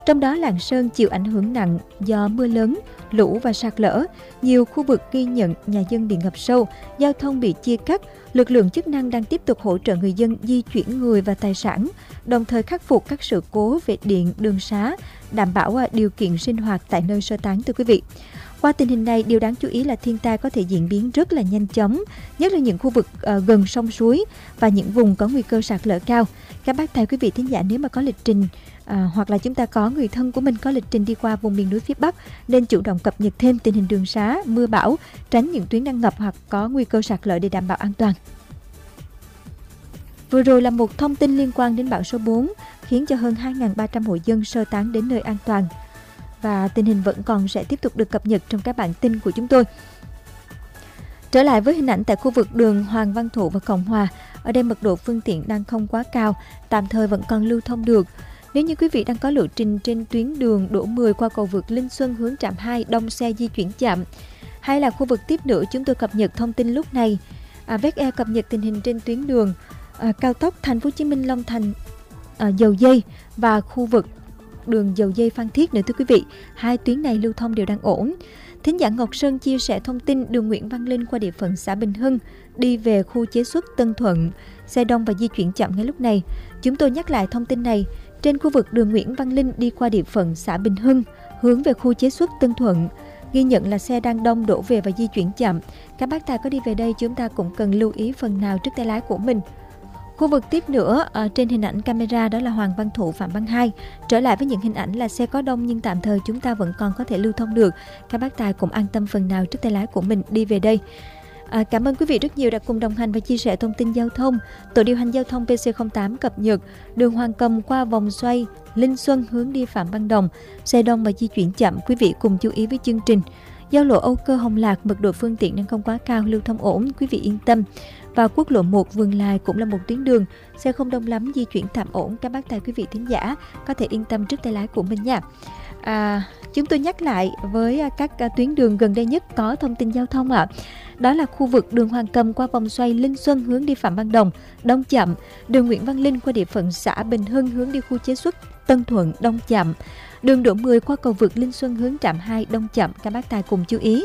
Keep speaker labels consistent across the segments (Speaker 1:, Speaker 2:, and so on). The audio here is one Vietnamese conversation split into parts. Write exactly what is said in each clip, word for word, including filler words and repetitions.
Speaker 1: Trong đó Lạng Sơn chịu ảnh hưởng nặng do mưa lớn, lũ và sạt lở. Nhiều khu vực ghi nhận nhà dân bị ngập sâu, giao thông bị chia cắt. Lực lượng chức năng đang tiếp tục hỗ trợ người dân di chuyển người và tài sản, đồng thời khắc phục các sự cố về điện, đường xá, đảm bảo điều kiện sinh hoạt tại nơi sơ tán, thưa quý vị. Qua tình hình này, điều đáng chú ý là thiên tai có thể diễn biến rất là nhanh chóng, nhất là những khu vực uh, gần sông suối và những vùng có nguy cơ sạt lở cao. Các bác tài quý vị thính giả nếu mà có lịch trình À, hoặc là chúng ta có người thân của mình có lịch trình đi qua vùng miền núi phía Bắc nên chủ động cập nhật thêm tình hình đường xá, mưa bão, tránh những tuyến đang ngập hoặc có nguy cơ sạt lở để đảm bảo an toàn. Vừa rồi là một thông tin liên quan đến bão số bốn khiến cho hơn hai nghìn ba trăm hộ dân sơ tán đến nơi an toàn. Và tình hình vẫn còn sẽ tiếp tục được cập nhật trong các bản tin của chúng tôi. Trở lại với hình ảnh tại khu vực đường Hoàng Văn Thụ và Cộng Hòa, ở đây mật độ phương tiện đang không quá cao, tạm thời vẫn còn lưu thông được. Nếu như quý vị đang có lộ trình trên tuyến đường Đỗ mười qua cầu vượt Linh Xuân hướng trạm hai, đông xe di chuyển chậm. Hay là khu vực tiếp nữa, chúng tôi cập nhật thông tin lúc này. À, vê e cập nhật tình hình trên tuyến đường à, cao tốc Thành phố Hồ Chí Minh Long Thành à, Dầu Dây và khu vực đường Dầu Dây Phan Thiết nữa, thưa quý vị. Hai tuyến này lưu thông đều đang ổn. Thính giả Ngọc Sơn chia sẻ thông tin đường Nguyễn Văn Linh qua địa phận xã Bình Hưng đi về khu chế xuất Tân Thuận, xe đông và di chuyển chậm ngay lúc này. Chúng tôi nhắc lại thông tin này. Trên khu vực đường Nguyễn Văn Linh đi qua địa phận xã Bình Hưng, hướng về khu chế xuất Tân Thuận, ghi nhận là xe đang đông đổ về và di chuyển chậm. Các bác tài có đi về đây, chúng ta cũng cần lưu ý phần nào trước tay lái của mình. Khu vực tiếp nữa, ở trên hình ảnh camera đó là Hoàng Văn Thụ, Phạm Văn Hai. Trở lại với những hình ảnh là xe có đông nhưng tạm thời chúng ta vẫn còn có thể lưu thông được. Các bác tài cũng an tâm phần nào trước tay lái của mình đi về đây. À, cảm ơn quý vị rất nhiều đã cùng đồng hành và chia sẻ thông tin giao thông. Tổ điều hành giao thông pê xê không tám cập nhật đường Hoàng Cầm qua vòng xoay Linh Xuân hướng đi Phạm Văn Đồng, xe đông và di chuyển chậm. Quý vị cùng chú ý với chương trình. Giao lộ Âu Cơ Hồng Lạc, mật độ phương tiện đang không quá cao, lưu thông ổn, quý vị yên tâm. Và quốc lộ một Vườn Lài cũng là một tuyến đường, xe không đông lắm, di chuyển tạm ổn. Các bác tài quý vị thính giả có thể yên tâm trước tay lái của mình nha. À, chúng tôi nhắc lại với các tuyến đường gần đây nhất có thông tin giao thông ạ. À. Đó là khu vực đường Hoàng Cầm qua vòng xoay Linh Xuân hướng đi Phạm Văn Đồng, đông chậm. Đường Nguyễn Văn Linh qua địa phận xã Bình Hưng hướng đi khu chế xuất Tân Thuận, đông chậm. Đường Đỗ mười qua cầu vượt Linh Xuân hướng trạm hai, đông chậm. Các bác tài cùng chú ý.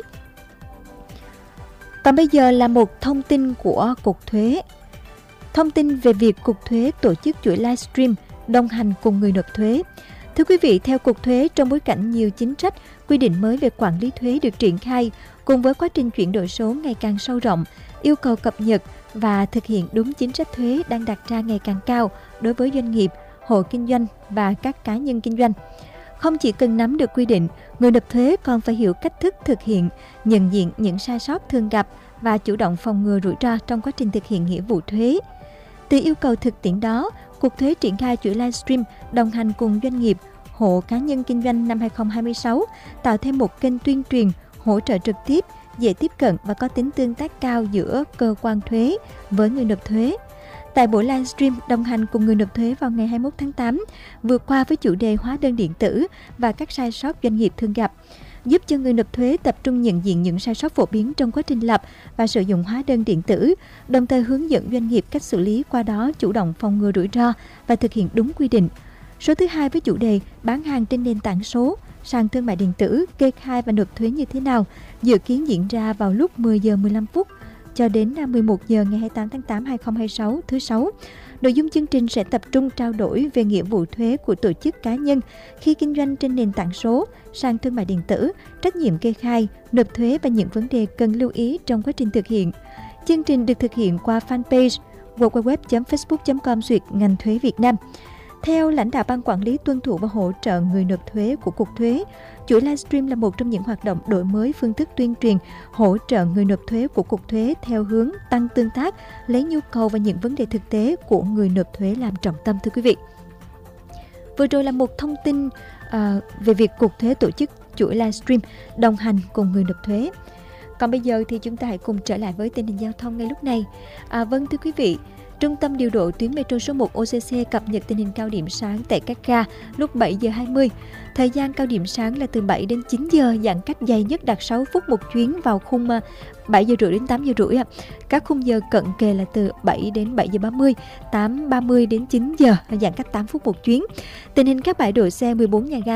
Speaker 1: Còn bây giờ là một thông tin của Cục Thuế. Thông tin về việc Cục Thuế tổ chức chuỗi livestream đồng hành cùng người nộp thuế. Thưa quý vị, theo Cục Thuế, trong bối cảnh nhiều chính sách, quy định mới về quản lý thuế được triển khai, cùng với quá trình chuyển đổi số ngày càng sâu rộng, yêu cầu cập nhật và thực hiện đúng chính sách thuế đang đặt ra ngày càng cao đối với doanh nghiệp, hộ kinh doanh và các cá nhân kinh doanh. Không chỉ cần nắm được quy định, người nộp thuế còn phải hiểu cách thức thực hiện, nhận diện những sai sót thường gặp và chủ động phòng ngừa rủi ro trong quá trình thực hiện nghĩa vụ thuế. Từ yêu cầu thực tiễn đó, Cục Thuế triển khai chuỗi livestream đồng hành cùng doanh nghiệp, hộ cá nhân kinh doanh năm hai không hai sáu, tạo thêm một kênh tuyên truyền, hỗ trợ trực tiếp, dễ tiếp cận và có tính tương tác cao giữa cơ quan thuế với người nộp thuế. Tại buổi livestream đồng hành cùng người nộp thuế vào ngày hai mươi mốt tháng tám, vừa qua với chủ đề hóa đơn điện tử và các sai sót doanh nghiệp thường gặp, giúp cho người nộp thuế tập trung nhận diện những sai sót phổ biến trong quá trình lập và sử dụng hóa đơn điện tử, đồng thời hướng dẫn doanh nghiệp cách xử lý, qua đó chủ động phòng ngừa rủi ro và thực hiện đúng quy định. Số thứ hai với chủ đề bán hàng trên nền tảng số, sàn thương mại điện tử, kê khai và nộp thuế như thế nào, dự kiến diễn ra vào lúc mười giờ mười lăm phút cho đến mười một giờ ngày hai mươi tám tháng tám năm hai không hai sáu, thứ sáu. Nội dung chương trình sẽ tập trung trao đổi về nghĩa vụ thuế của tổ chức cá nhân khi kinh doanh trên nền tảng số, sàn thương mại điện tử, trách nhiệm kê khai, nộp thuế và những vấn đề cần lưu ý trong quá trình thực hiện. Chương trình được thực hiện qua fanpage w w w chấm facebook chấm com xuyệt ngành thuế Việt Nam. Theo lãnh đạo Ban Quản lý tuân thủ và hỗ trợ người nộp thuế của Cục Thuế, chuỗi livestream là một trong những hoạt động đổi mới phương thức tuyên truyền, hỗ trợ người nộp thuế của Cục Thuế theo hướng tăng tương tác, lấy nhu cầu và những vấn đề thực tế của người nộp thuế làm trọng tâm, thưa quý vị. Vừa rồi là một thông tin uh, về việc Cục Thuế tổ chức chuỗi livestream đồng hành cùng người nộp thuế. Còn bây giờ thì chúng ta hãy cùng trở lại với tình hình giao thông ngay lúc này. À, vâng thưa quý vị, Trung tâm điều độ tuyến metro số một O C C cập nhật tình hình cao điểm sáng tại các ga lúc bảy giờ hai mươi. Thời gian cao điểm sáng là từ bảy đến chín giờ, giãn cách dài nhất đạt sáu phút một chuyến vào khung bảy giờ rưỡi đến tám giờ rưỡi. Các khung giờ cận kề là từ bảy đến bảy giờ ba mươi, tám ba mươi đến chín giờ, giãn cách tám phút một chuyến. Tình hình các bãi đỗ xe: mười bốn nhà ga